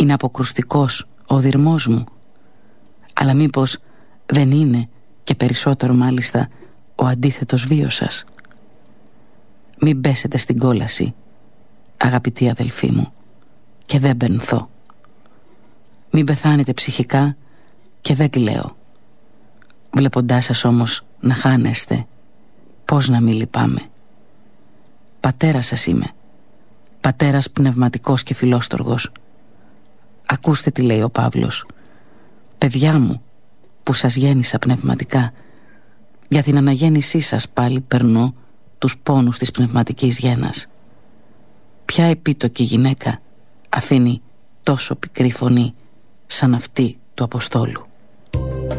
Είναι αποκρουστικός ο οδυρμός μου? Αλλά μήπως δεν είναι και περισσότερο μάλιστα ο αντίθετος βίος σας? Μην πέσετε στην κόλαση, αγαπητοί αδελφοί μου, και δεν πενθώ. Μην πεθάνετε ψυχικά και δεν κλαίω. Βλέποντάς σας όμως να χάνεστε, πώς να μην λυπάμαι? Πατέρας σας είμαι, πατέρας πνευματικός και φιλόστοργος. Ακούστε τι λέει ο Παύλος. Παιδιά μου, που σας γέννησα πνευματικά, για την αναγέννησή σας πάλι περνώ τους πόνους της πνευματικής γέννας. Ποια επίτοκη γυναίκα αφήνει τόσο πικρή φωνή σαν αυτή του Αποστόλου?